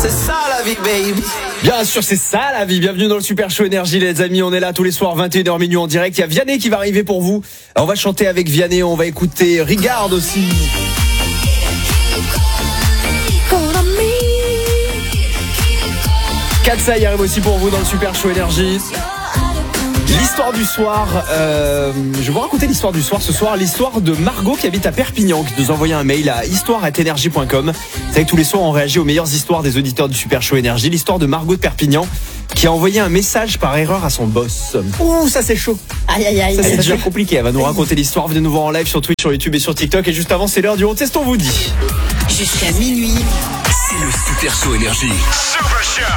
C'est ça la vie, baby. Bien sûr, c'est ça la vie. Bienvenue dans le Super Show Énergie, les amis. On est là tous les soirs, 21h minuit en direct. Il y a Vianney qui va arriver pour vous. On va chanter avec Vianney, on va écouter Regarde aussi. Katsai arrive aussi pour vous dans le Super Show Énergie. L'histoire du soir, je vais vous raconter l'histoire du soir ce soir, l'histoire de Margot qui habite à Perpignan, qui nous a envoyé un mail à histoire@energie.com. Vous savez que tous les soirs on réagit aux meilleures histoires des auditeurs du Super Show Énergie. L'histoire de Margot de Perpignan qui a envoyé un message par erreur à son boss. Ouh, ça c'est chaud. Aïe aïe aïe. Ça c'est déjà compliqué. Elle va nous raconter l'histoire. Venez nous voir en live sur Twitch, sur YouTube et sur TikTok. Et juste avant, c'est l'heure du On Test, on vous dit. Jusqu'à minuit. C'est le Super Show Énergie. Super Show.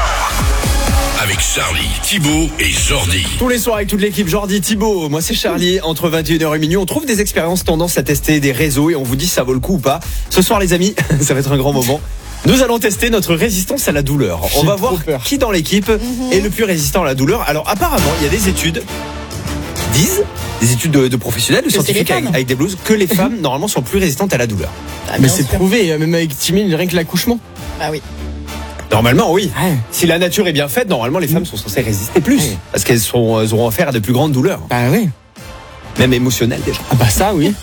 Avec Charlie, Thibaut et Jordi. Tous les soirs avec toute l'équipe, Jordi, Thibaut, moi c'est Charlie. Entre 21h et minuit, on trouve des expériences tendance à tester des réseaux et on vous dit si ça vaut le coup ou pas. Ce soir les amis, ça va être un grand moment. Nous allons tester notre résistance à la douleur. On va voir qui dans l'équipe est le plus résistant à la douleur. Alors apparemment, il y a des études qui disent, des études de professionnels, de scientifiques avec des blouses, que les femmes normalement sont plus résistantes à la douleur. Ah, mais c'est prouvé, même avec Timmy, rien que l'accouchement. Bah oui. Normalement, oui. Ouais. Si la nature est bien faite, normalement, les femmes sont censées résister plus. Ouais. Parce qu'elles auront affaire à de plus grandes douleurs. Bah oui. Même émotionnelles, déjà. Ah bah ça, oui.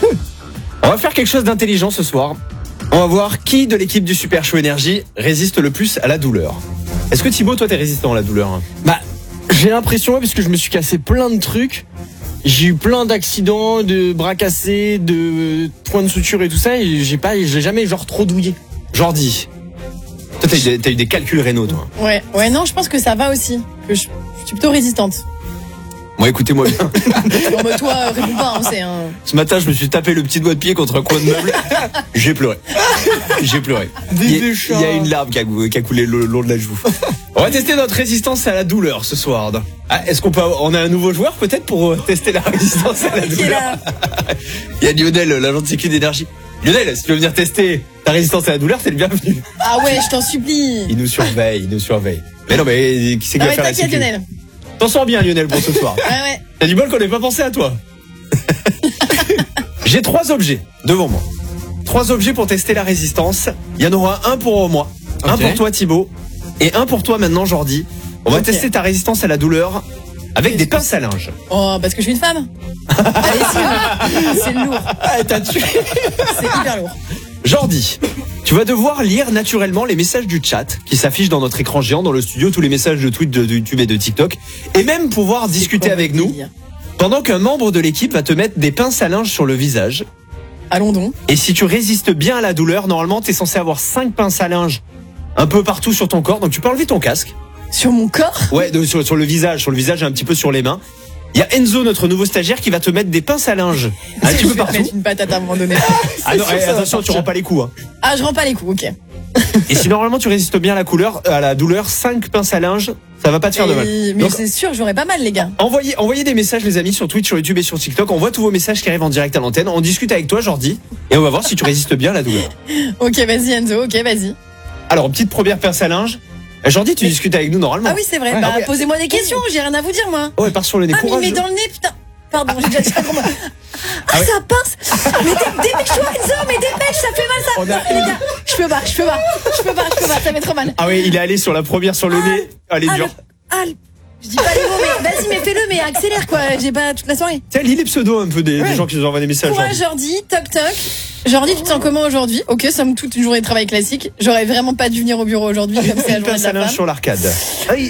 On va faire quelque chose d'intelligent ce soir. On va voir qui de l'équipe du Super Show Énergie résiste le plus à la douleur. Est-ce que Thibaut, toi, t'es résistant à la douleur? Bah, j'ai l'impression, ouais, parce que je me suis cassé plein de trucs. J'ai eu plein d'accidents, de bras cassés, de points de suture et tout ça, et j'ai jamais genre trop douillé. Jordi, toi, t'as eu des calculs rénaux, toi. Ouais, non, je pense que ça va aussi. Que je suis plutôt résistante. Moi, écoutez-moi bien. Non, mais toi, réponds pas, on sait. Hein. Ce matin, je me suis tapé le petit doigt de pied contre un coin de meuble. J'ai pleuré. J'ai pleuré. Il y a une larme qui a coulé le long de la joue. On va tester notre résistance à la douleur ce soir. Ah, est-ce on a un nouveau joueur peut-être pour tester la résistance à la douleur? Il y a Lionel, l'agent de sécu d'énergie. Lionel, si tu veux venir tester ta résistance à la douleur, c'est le bienvenu. Ah ouais, je t'en supplie. Il nous surveille. Mais non, mais qui c'est qui va faire la sécu? Lionel. T'en sors bien, Lionel, pour ce soir. Ouais. T'as du bol qu'on n'ait pas pensé à toi. J'ai 3 objets devant moi. 3 objets pour tester la résistance. Il y en aura un pour moi, un pour toi Thibaut, et un pour toi maintenant Jordi. On va tester ta résistance à la douleur avec des pinces à linge. Oh, parce que je suis une femme. Allez, c'est lourd. Ah, t'as tué. C'est hyper lourd. Jordi, tu vas devoir lire naturellement les messages du chat qui s'affichent dans notre écran géant dans le studio, tous les messages de tweets de YouTube et de TikTok, et même pouvoir discuter avec nous pendant qu'un membre de l'équipe va te mettre des pinces à linge sur le visage. Allons donc. Et si tu résistes bien à la douleur, normalement t'es censé avoir 5 pinces à linge un peu partout sur ton corps, donc tu peux enlever ton casque. Sur mon corps? Ouais, sur le visage et un petit peu sur les mains. Il y a Enzo, notre nouveau stagiaire, qui va te mettre des pinces à linge un petit peu partout. Je vais mettre une patate à un moment donné. Ah non, attention, tu rends pas les coups. Hein. Ah, je rends pas les coups, ok. Et si normalement tu résistes bien à la douleur, 5 pinces à linge, ça va pas te faire de mal. Mais Donc, c'est sûr, j'aurais pas mal, les gars. envoyez des messages, les amis, sur Twitch, sur YouTube et sur TikTok. On voit tous vos messages qui arrivent en direct à l'antenne. On discute avec toi, Jordi, et on va voir si tu résistes bien à la douleur. Ok, vas-y, Enzo, ok, vas-y. Alors, petite première pince à linge. Jordi, tu discutes avec nous normalement. Ah oui, c'est vrai. Ouais. Bah, Ah oui. posez-moi des questions, j'ai rien à vous dire, moi. Ouais, part sur le nez. Ah, mais il met dans le nez, putain. Pardon, j'ai déjà dit ça pour moi. Ah, ça pince. Mais dépêche-toi, Enzo, mais dépêche, ça fait mal, ça. Les gars, je peux pas, ça fait trop mal. Ah oui, il est allé sur la première sur le nez. Allez, dur. Je dis pas les mots, mais vas-y, mais fais-le, mais accélère, quoi. J'ai pas toute la soirée. Tiens, lis les pseudos un peu des gens qui nous envoient des messages. Moi, Jordi, toc. Jordi, tu te sens comment aujourd'hui? Ok, somme toute une journée de travail classique. J'aurais vraiment pas dû venir au bureau aujourd'hui, comme c'est la journée de la femme. sur l'arcade. Mais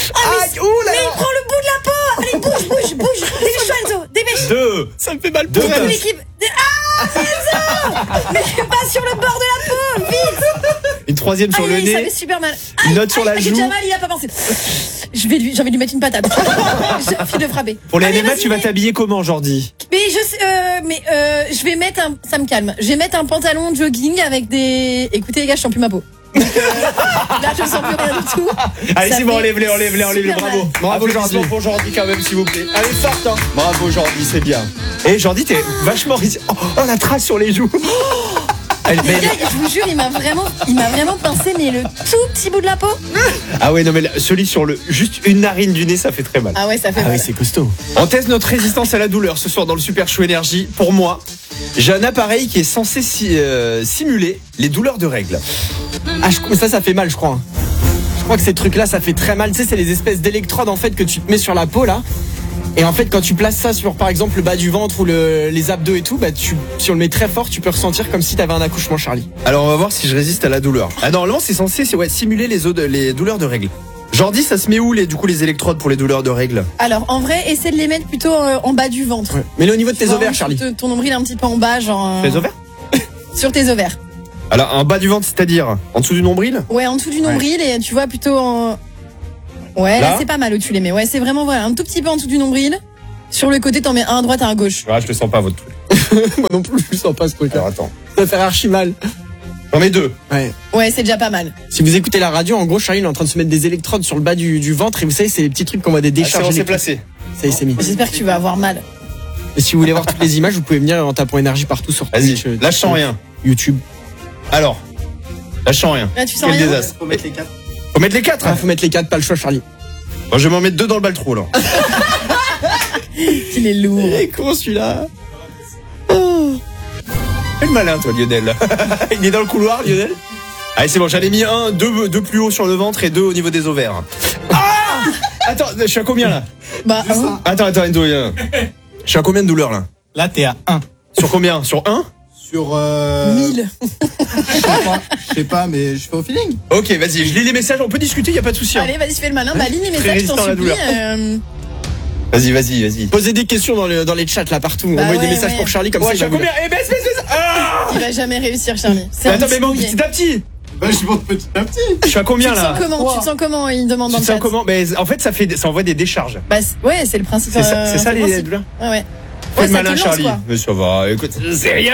il prend le bout de la peau. Allez, bouge. Dépêche-toi, Enzo, dépêche. 2. Ça me fait mal pour Toute l'équipe. Ah, Enzo. Mais pas sur le bord de la peau, vite. Une 3e sur le Ça nez. fait super mal. Une note sur la j'ai joue. déjà mal, il a pas pensé. J'ai envie de lui mettre une patate. J'ai envie de frapper. Pour les Allez, NMA, vas-y, tu vas mais- t'habiller comment, Jordi? Mais je vais mettre ça me calme. Je vais mettre un pantalon jogging avec des. Écoutez les gars, je sens plus ma peau. Donc, là, je sens plus rien du tout. Allez, Ça c'est bon, fait enlève-les, super bravo. mal. Bravo, Jordi. Pour Jordi, quand même, s'il vous plaît. Allez, sorte, hein. Bravo, Jordi, c'est bien. Et Jordi, t'es vachement résistant. Oh, la trace sur les joues. Les gars, je vous jure, il m'a vraiment pincé, mais le tout petit bout de la peau. Ah ouais, non, mais celui sur juste une narine du nez, ça fait très mal. Ah ouais, ça fait Ah mal. oui, c'est costaud. On teste notre résistance à la douleur ce soir dans le Super Show Énergie. Pour moi, j'ai un appareil qui est censé simuler les douleurs de règles. Ah, ça fait mal, je crois. Je crois que ces trucs-là, ça fait très mal. Tu sais, c'est les espèces d'électrodes en fait que tu te mets sur la peau là. Et en fait, quand tu places ça sur, par exemple, le bas du ventre ou les abdos et tout, bah si on le met très fort, tu peux ressentir comme si t'avais un accouchement, Charlie. Alors on va voir si je résiste à la douleur. Ah normalement c'est censé simuler les douleurs de règles. Jordi, ça se met où les électrodes pour les douleurs de règles? Alors en vrai, essaie de les mettre plutôt en bas du ventre. Ouais. Mets-le au niveau de tes ovaires, Charlie. Ton nombril un petit peu en bas, genre. Les ovaires? Sur tes ovaires. Alors en bas du ventre, c'est-à-dire en dessous du nombril? Ouais, en dessous du nombril et tu vois plutôt en. Ouais, là c'est pas mal où tu les mets. Ouais, c'est vraiment voilà, un tout petit peu en dessous du nombril. Sur le côté, t'en mets un à droite, un à gauche. Ah, je le sens pas votre truc. Moi non plus, je sens pas ce truc. Alors attends. Ça va faire archi mal. J'en mets 2. Ouais. Ouais, c'est déjà pas mal. Si vous écoutez la radio, en gros, Charlie il est en train de se mettre des électrodes sur le bas du ventre et vous savez, c'est les petits trucs qu'on voit des décharges. C'est électriques. placé. Ça y est, c'est mis. J'espère que tu vas avoir mal. Et si vous voulez voir toutes les images, vous pouvez venir en tapant énergie partout sur Vas-y, Twitch, là je sens rien. YouTube. Alors, là je sens rien. Là, tu sens Quel rien. désastre. Faut mettre les 4. Faut mettre les 4. Ah, faut mettre les 4, pas le choix, Charlie. Bon, je vais m'en mettre 2 dans le baltrou alors. Il est lourd. Il est con celui-là. Fais le malin toi Lionel. Il est dans le couloir Lionel. Allez c'est bon, j'en ai mis 2 plus haut sur le ventre et 2 au niveau des ovaires. Ah attends, je suis à combien là? Bah, Attends, Enzo. Je suis à combien de douleurs là? Là, t'es à 1. Sur combien? Sur 1? Sur 1000. Je sais pas, mais je fais au feeling. Ok, vas-y, je lis les messages, on peut discuter, y a pas de souci. Hein. Allez, vas-y, fais le malin. Bah, lis les messages, je résistant t'en à la supplie. douleur. Vas-y. Posez des questions dans les chats là partout. Bah Envoyez des ouais, messages ouais. pour Charlie comme Ouais, ça. je il suis va à vous combien? dire. Eh baisse. Ah Il va jamais réussir, Charlie. C'est un Attends, mais bon, petit petit à petit. Bah, je monte petit à petit. Je suis à Tu combien te là? sens comment? Tu te sens comment? Il demande dans Tu le te sens chat. comment? Mais en fait, ça envoie des décharges. Bah, ouais, c'est le principe. C'est ça le les principe. douleurs? Ouais. Fais Ouais, le ça malin, te lance, Charlie. quoi. Mais ça va, écoute, c'est rien.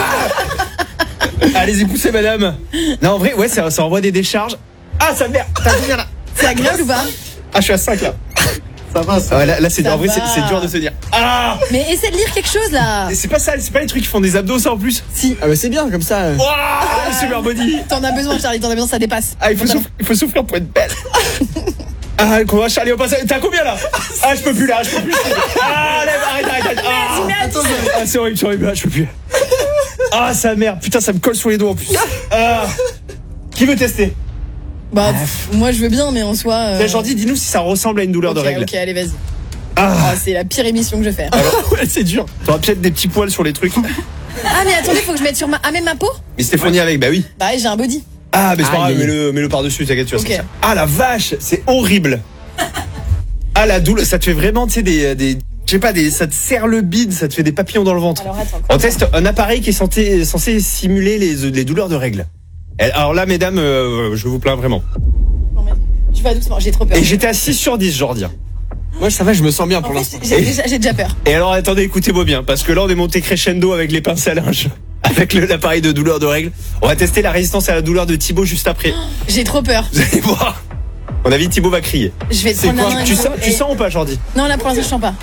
Allez-y, poussez, madame. Non, en vrai, ouais, ça envoie des décharges. Ah, ça merde. T'as combien là? C'est agréable ou pas? Ah, je suis à 5 là. Ça va, ça Ah, ouais, là, c'est Ça en vrai, va. c'est dur de se dire. Ah! Mais essaie de lire quelque chose là. Et c'est pas ça, c'est pas les trucs qui font des abdos ça en plus. Si. Ah bah c'est bien comme ça. Waouh, super body. T'en as besoin, Charlie, t'en as besoin, ça dépasse. Ah, il faut souffrir pour être belle. Ah, comment Charlie, au passage. T'as combien là? Ah, je peux plus là, je peux plus. Ah, arrête. Ah, c'est horrible, là, je peux plus. Ah, sa mère, putain, ça me colle sur les doigts en plus. Ah. Qui veut tester? Bah, moi je veux bien, mais en soi. Jordi, dis-nous si ça ressemble à une douleur de règle. Ok, allez, vas-y. Ah, Ah, c'est la pire émission que je fais. ouais, c'est dur. T'auras peut-être des petits poils sur les trucs. Ah, mais attendez, faut que je mette sur ma. Ah, même ma peau? Mais Stéphanie avec, bah oui. Bah, ouais, j'ai un body. Ah, mais c'est pas Aïe, grave, aïe. mets-le par-dessus, t'inquiète, tu vas Ok. sentir. Ah, la vache, c'est horrible. Ah, la douleur, ça te fait vraiment, tu sais, des je sais pas, ça te serre le bide, ça te fait des papillons dans le ventre. Alors, attends. On teste un appareil qui est censé simuler les douleurs de règles. Alors là, mesdames, je vous plains vraiment. Tu vas doucement, j'ai trop peur. Et j'étais à 6 sur 10, Jordi. Moi ça va, je me sens bien En pour fait, l'instant. j'ai déjà peur. Et alors, attendez, écoutez-moi bien, parce que là, on est monté crescendo avec les pinces à linge, avec l'appareil de douleur de règles. On va tester la résistance à la douleur de Thibaut juste après. J'ai trop peur. Vous allez voir. À mon avis, Thibaut va crier. Je vais te C'est prendre quoi la main. tu et- sens ou pas, Jordi? Non, là pour l'instant, je sens pas.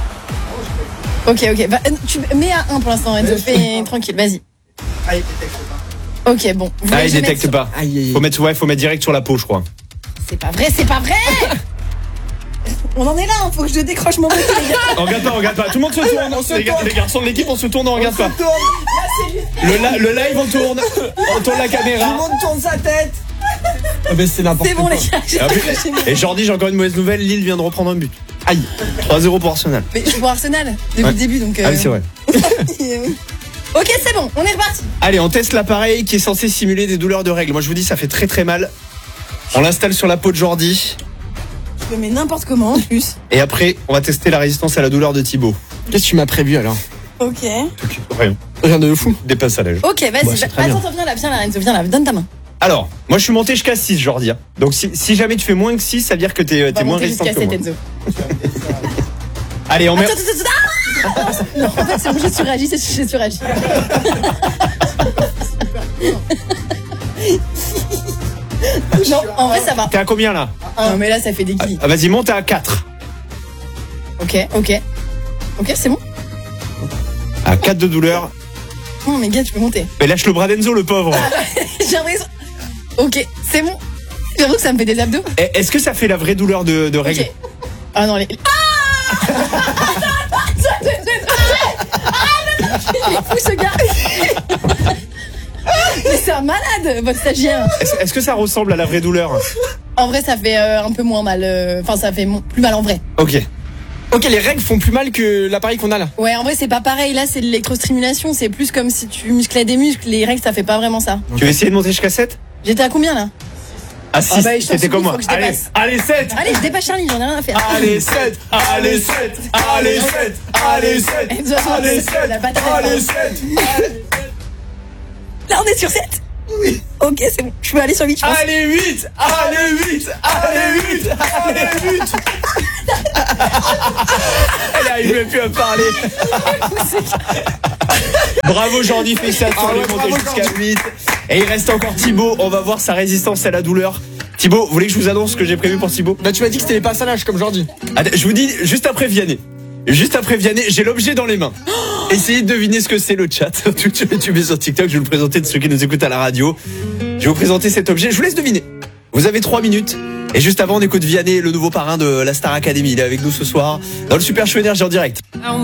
Ok. Bah, tu mets à 1 pour l'instant, Enzo. Fais tranquille, vas-y. Ah, il détecte pas. Ok, bon. Vous Ah, voulez il que je détecte mette pas. Aïe, aïe, aïe. Faut mettre direct sur la peau, je crois. C'est pas vrai. On en est là, faut que je décroche mon petit, les gars. On regarde pas. Tout le monde se tourne. Les garçons de l'équipe, on se tourne, on regarde pas. Le live, on tourne la caméra. monde tourne sa tête. Ah bah c'est n'importe C'est bon, quoi. les gars. j'ai Et, après- décroché mon- et Jordi, j'ai encore une mauvaise nouvelle. Lille vient de reprendre un but. Aïe. 3-0 pour Arsenal. Mais je suis pour Arsenal depuis Ouais. le début, donc. Ah oui, c'est vrai. Ok, c'est bon, on est reparti. Allez, on teste l'appareil qui est censé simuler des douleurs de règles. Moi, je vous dis, ça fait très très mal. On l'installe sur la peau de Jordi. Je le mets n'importe comment en plus. Et après, on va tester la résistance à la douleur de Thibaut. Qu'est-ce que tu m'as prévu alors? Ok. Rien. Rien de fou. Des passes à l'âge. Ok, vas-y. Bah, c'est très Attends, bien. viens là, Enzo, viens là, donne ta main. Alors, moi, je suis monté jusqu'à 6, Jordi. Hein. Donc, si jamais tu fais moins que 6, ça veut dire que t'es On va moins monter résistant jusqu'à que 7, moi. Enzo. Allez, on met... Attends. Ah non, en fait, c'est bon, j'ai suragi. Non, en vrai, ça va. T'es à combien là? Non, mais là, ça fait des guillis. Ah, vas-y, monte à 4. Ok, c'est bon. À 4 de douleur. Non, mais gars, tu peux monter. Mais lâche le bras d'Enzo, le pauvre. J'ai l'impression. Ok, c'est bon. J'avoue que ça me fait des abdos. Est-ce que ça fait la vraie douleur de règles? Ok. Ah non, les. Ah Il est fou ce gars. Mais c'est un malade, votre stagiaire. Est-ce que ça ressemble à la vraie douleur? En vrai, ça fait un peu moins mal. Enfin, ça fait plus mal en vrai. Ok. Ok, les règles font plus mal que l'appareil qu'on a là. Ouais, en vrai, c'est pas pareil. Là, c'est de l'électrostimulation. C'est plus comme si tu musclais des muscles. Les règles, ça fait pas vraiment ça. Tu veux essayer de monter jusqu'à 7? J'étais à combien là? Ah 6, Ah bah, je t'en c'était supplie, comme moi. faut que je Allez, dépasse. allez 7. Allez, je dépasse Charlie, j'en ai rien à faire. Allez 7, allez 7, allez 7, allez 7, Et de toute façon, allez 7, la patate, allez elle 7. Là, on est sur 7. Oui. Ok, c'est bon. Je peux aller sur 8, je pense. Allez 8, allez 8, allez 8, allez 8. Elle arrive même plus à parler. Bravo Jordi, félicitations, Ah ouais, il est monté bravo, jusqu'à Jordi. 8. Et il reste encore Thibaut, on va voir sa résistance à la douleur. Thibaut, vous voulez que je vous annonce ce que j'ai prévu pour Thibaut? Bah tu m'as dit que c'était les passages comme Jordi. Je vous dis, juste après Vianney. Juste après Vianney, j'ai l'objet dans les mains. Essayez de deviner ce que c'est le chat. Tu mets sur TikTok, je vais le présenter de ceux qui nous écoutent à la radio. Je vais vous présenter cet objet, je vous laisse deviner. Vous avez 3 minutes. Et juste avant, on écoute Vianney, le nouveau parrain de la Star Academy. Il est avec nous ce soir dans le Super Show Énergie en direct.